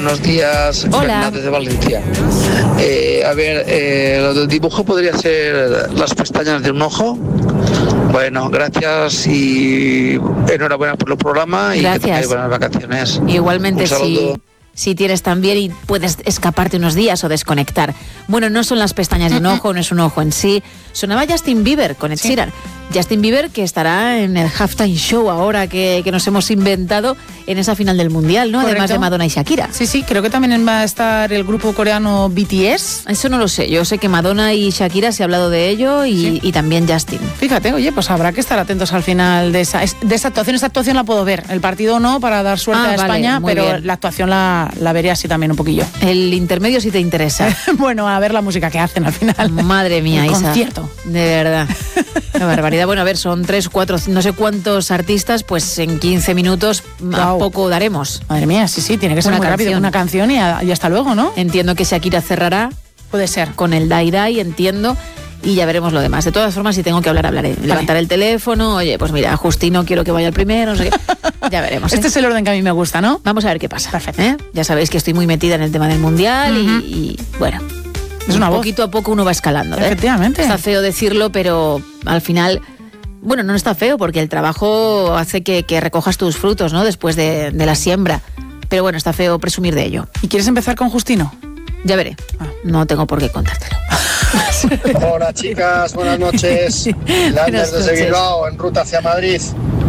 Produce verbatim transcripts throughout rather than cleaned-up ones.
Buenos días, Hola. Fernández de Valencia. Eh, a ver, eh, lo del dibujo podría ser las pestañas de un ojo. Bueno, gracias y enhorabuena por el programa y Gracias. que tengáis buenas vacaciones. Igualmente, Un saludo. si, si tienes también y puedes escaparte unos días o desconectar. Bueno, no son las pestañas de un ojo, no es un ojo en sí. Sonaba Justin Bieber con Ed Sí. Sheeran. Justin Bieber que estará en el halftime show ahora que, que nos hemos inventado en esa final del Mundial, ¿no? Correcto. Además de Madonna y Shakira. Sí, sí, creo que también va a estar el grupo coreano B T S. Eso no lo sé. Yo sé que Madonna y Shakira se ha hablado de ello y, Sí. y también Justin. Fíjate, oye, pues habrá que estar atentos al final de esa, de esa actuación. Esta actuación la puedo ver. El partido no, para dar suerte Ah, a vale, España, muy pero bien. la actuación la, la veré así también un poquillo. El intermedio si te interesa. Bueno, a ver la música que hacen al final. Madre mía, El Isa. concierto. De verdad. Qué barbaridad. Bueno, a ver, son tres, cuatro, no sé cuántos artistas, pues en quince minutos a Guau. poco daremos. Madre mía, sí, sí, tiene que ser Una muy rápido. canción. Una canción y, a- y hasta luego, ¿no? Entiendo que Shakira cerrará Puede ser. con el Dai Dai, entiendo, y ya veremos lo demás. De todas formas, si tengo que hablar, hablaré. Levantaré el teléfono, oye, pues mira, Justino quiero que vaya el primero, no sé qué. Ya veremos. ¿eh? Este es el orden que a mí me gusta, ¿no? Vamos a ver qué pasa. Perfecto. ¿eh? Ya sabéis que estoy muy metida en el tema del Mundial y- Ujú. y, bueno, Es una voz. poquito a poco uno va escalando. ¿eh? Efectivamente. Está feo decirlo, pero al final, bueno, no está feo porque el trabajo hace que, que recojas tus frutos, ¿no? Después de, de la siembra. Pero bueno, está feo presumir de ello. ¿Y quieres empezar con Justino? Ya veré. Ah. No tengo por qué contártelo. Hola chicas, buenas noches. Buenas Lander desde noches. Bilbao, en ruta hacia Madrid.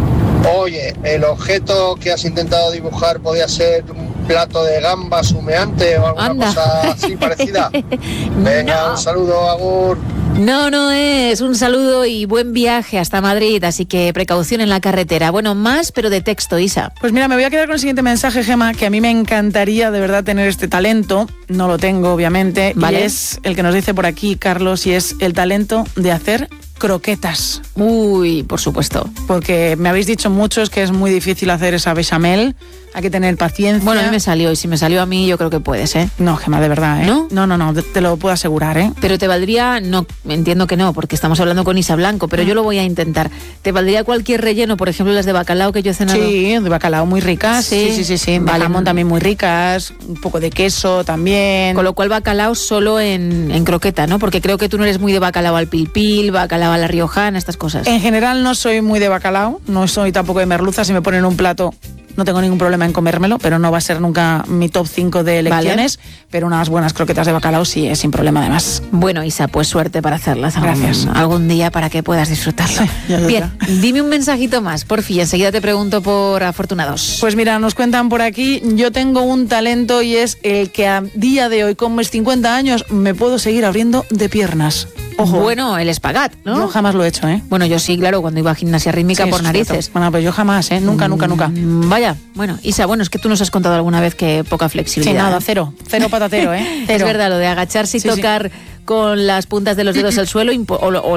Oye, el objeto que has intentado dibujar podía ser un plato de gambas humeante o alguna Anda. cosa así parecida. Venga, No. un saludo, Agur. No, no es. Un saludo y buen viaje hasta Madrid, así que precaución en la carretera. Bueno, más, pero de texto, Isa. Pues mira, me voy a quedar con el siguiente mensaje, Gema, que a mí me encantaría de verdad tener este talento. No lo tengo, obviamente. Vale. Y es el que nos dice por aquí, Carlos, y es el talento de hacer croquetas. Uy, por supuesto. Porque me habéis dicho muchos que es muy difícil hacer esa bechamel. Hay que tener paciencia. Bueno, a mí me salió, y si me salió a mí, yo creo que puedes, ¿eh? No, Gema, de verdad, ¿eh? ¿No? No, no, no, te- te lo puedo asegurar, ¿eh? Pero te valdría, no, entiendo que no, porque estamos hablando con Isa Blanco, pero yo lo voy a intentar. ¿Te valdría cualquier relleno, por ejemplo, las de bacalao que yo he cenado? Sí, de bacalao muy ricas. Sí, Sí, sí, sí, sí. vale. De jamón también muy ricas. Un poco de queso también. Con lo cual bacalao solo en, en croqueta, ¿no? Porque creo que tú no eres muy de bacalao al pilpil, bacalao a la riojana, estas cosas. En general no soy muy de bacalao, no soy tampoco de merluza. Si me ponen un plato, no tengo ningún problema en comérmelo, pero no va a ser nunca mi top cinco de elecciones. Pero unas buenas croquetas de bacalao sí, es sin problema además. Bueno, Isa, pues suerte para hacerlas algún, Gracias. algún día para que puedas disfrutarlo. Sí, ya toca. Bien, dime un mensajito más, por fin, enseguida te pregunto por afortunados. Pues mira, nos cuentan por aquí, yo tengo un talento y es el que a día de hoy, con mis cincuenta años, me puedo seguir abriendo de piernas. Ojo, Bueno, el espagat, ¿no? yo jamás lo he hecho, ¿eh? Bueno, yo sí, claro, cuando iba a gimnasia rítmica Sí, por eso es narices. cierto. Bueno, pues yo jamás, ¿eh? Nunca, nunca, nunca. Mm, Vaya, bueno, Isa, bueno, es que tú nos has contado alguna vez que poca Sí, flexibilidad. nada, ¿eh? cero. Cero patatero, ¿eh? Cero. Es verdad, lo de agacharse y Sí, sí. tocar con las puntas de los dedos al suelo impo- o, lo- o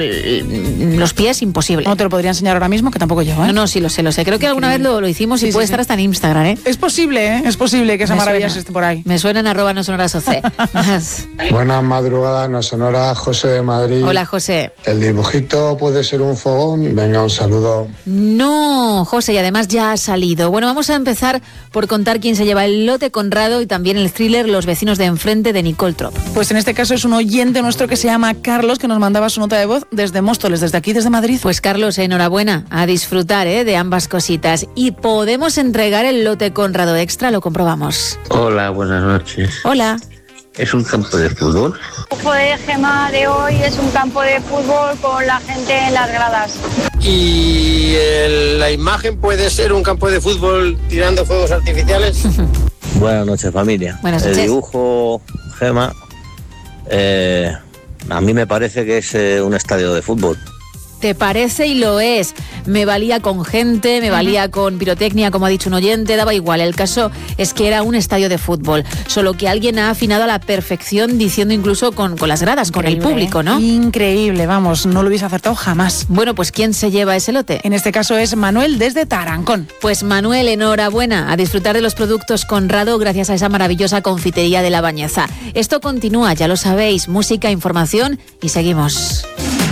l- los pies, imposible. No te lo podría enseñar ahora mismo, que tampoco yo, ¿eh? No, no, sí lo sé, lo sé. Creo que alguna vez lo, lo hicimos y Sí, sí, puede sí. estar hasta en Instagram, ¿eh? Es posible, ¿eh? Es posible que esa Me maravilla suena. esté por ahí. Me suena en arroba no sonoras O C. Más. Buenas madrugadas, no sonora, José de Madrid. Hola, José. El dibujito puede ser un fogón. Venga, un saludo. No, José, y además ya ha salido. Bueno, vamos a empezar por contar quién se lleva el lote Conrado y también el thriller Los vecinos de enfrente de Nicole Trop. Pues en este caso es un oyente nuestro que se llama Carlos, que nos mandaba su nota de voz desde Móstoles, desde aquí, desde Madrid. Pues Carlos, enhorabuena, a disfrutar ¿eh? de ambas cositas. Y podemos entregar el lote Conrado Extra, lo comprobamos. Hola, buenas noches. Hola. ¿Es un campo de fútbol? El dibujo de Gema de hoy es un campo de fútbol con la gente en las gradas. ¿Y el- la imagen puede ser un campo de fútbol tirando fuegos artificiales? Buenas noches, familia. Buenas El noches. dibujo, Gema, eh, a mí me parece que es eh, un estadio de fútbol. ¿Te parece? Y lo es. Me valía con gente, me valía con pirotecnia, como ha dicho un oyente, daba igual. El caso es que era un estadio de fútbol, solo que alguien ha afinado a la perfección diciendo incluso con, con las gradas, con el Increíble, público, ¿eh? ¿no? Increíble, vamos, no lo hubiese acertado jamás. Bueno, pues ¿quién se lleva ese lote? En este caso es Manuel desde Tarancón. Pues Manuel, enhorabuena, a disfrutar de los productos Conrado gracias a esa maravillosa confitería de La Bañeza. Esto continúa, ya lo sabéis, música, información y seguimos.